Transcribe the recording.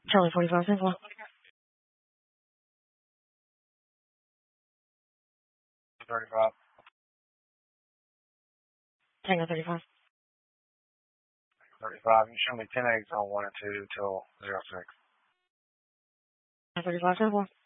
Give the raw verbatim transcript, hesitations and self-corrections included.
Charlie forty-five, simple. thirty-five. Tango thirty-five. thirty-five. You show me ten eggs on one and two till zero six. thirty-five, simple.